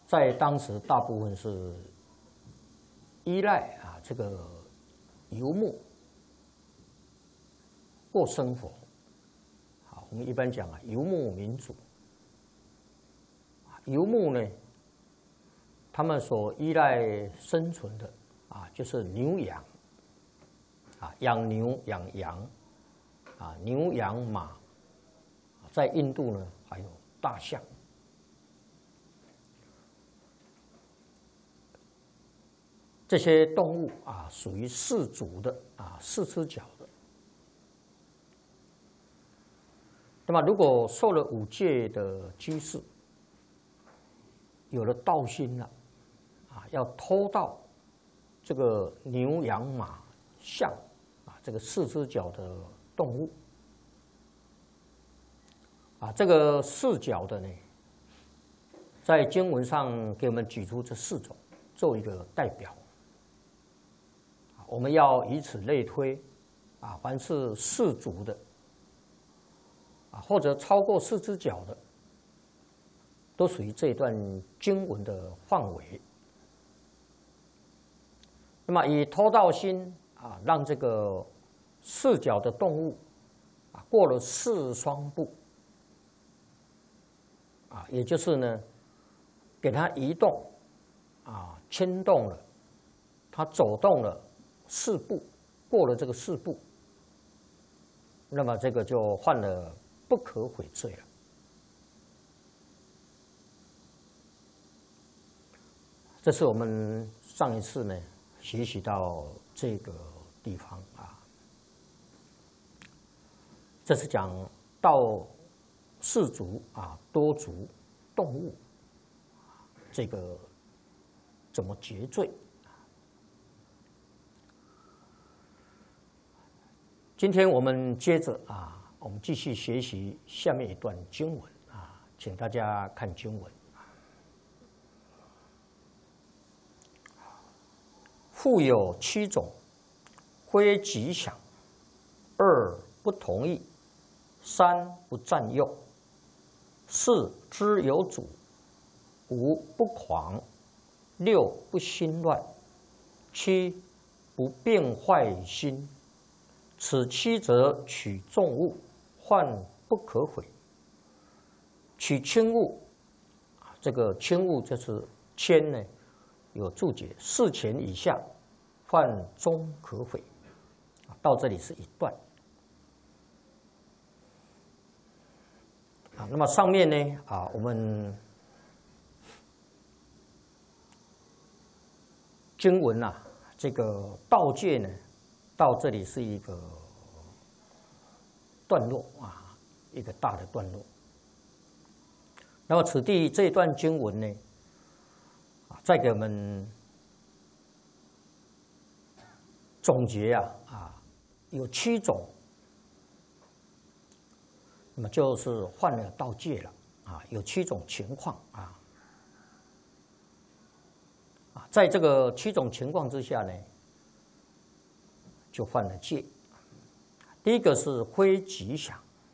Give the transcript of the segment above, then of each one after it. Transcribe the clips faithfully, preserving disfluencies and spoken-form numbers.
在当时大部分是依赖啊这个游牧过生活。好，我们一般讲啊，游牧民族。游牧呢，他们所依赖生存的啊，就是牛羊啊，养牛养羊啊，牛羊马。在印度呢，还有大象。这些动物啊，属于四足的啊，四只脚的。那么，如果受了五戒的居士，有了盗心了，啊，要偷盗这个牛羊马象啊，这个四只脚的动物啊，这个四脚的呢，在经文上给我们举出这四种，做一个代表。我们要以此类推，啊，凡是四足的，啊，或者超过四只脚的，都属于这一段经文的范围。那么以偷盗心啊，让这个四脚的动物啊过了四双步，啊，也就是呢，给它移动，啊，牵动了，它走动了四步，过了这个四步，那么这个就犯了不可悔罪了。这是我们上一次呢学习到这个地方啊，这是讲到四足啊多足动物这个怎么结罪。今天我们接着啊，我们继续学习下面一段经文啊，请大家看经文。复有七种，非吉祥：二不同意，三不占用，四知有主，五不狂，六不心乱，七不变坏心。此七则取重物，患不可悔。取轻物，这个轻物就是铅呢，有注解四钱以下，犯终可悔。到这里是一段。啊，那么上面呢啊，我们经文啊，这个道戒呢。到这里是一个段落啊，一个大的段落。那么此地这一段经文呢，啊，再给我们总结啊啊，有七种，那么就是犯了盗戒了啊，有七种情况啊啊，在这个七种情况之下呢。就犯了戒。第一个是非吉祥，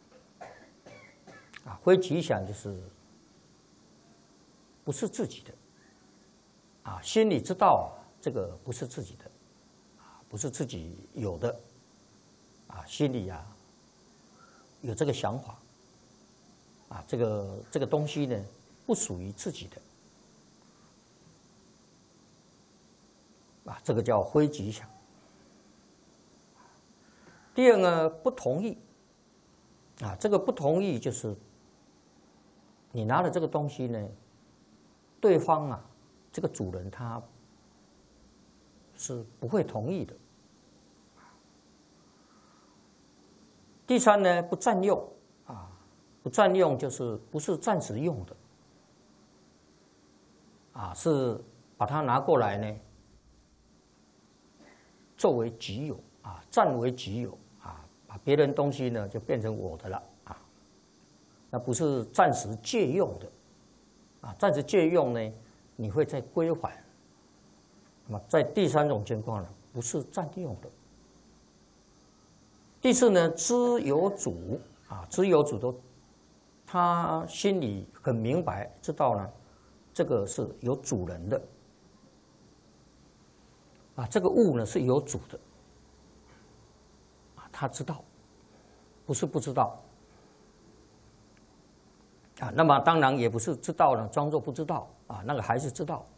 啊，非吉祥就是不是自己的，啊，心里知道这个不是自己的，啊，不是自己有的，啊，心里啊有这个想法，啊，这个这个东西呢不属于自己的，啊，这个叫非吉祥。第二呢，不同意，啊，这个不同意就是你拿了这个东西呢，对方啊，这个主人他是不会同意的。第三呢，不占用，啊，不占用就是不是暂时用的，啊，是把它拿过来呢，作为己有，啊，占为己有。别人东西呢，就变成我的了啊，那不是暂时借用的，啊，暂时借用呢，你会再归还。那么在第三种情况呢，不是占用的。第四呢，知有主啊，知有主都，他心里很明白，知道呢， 这个是有主人的，啊，这个物呢是有主的，啊，他知道，不是不知道，啊，那么当然也不是知道呢，装作不知道，啊，那个还是知道。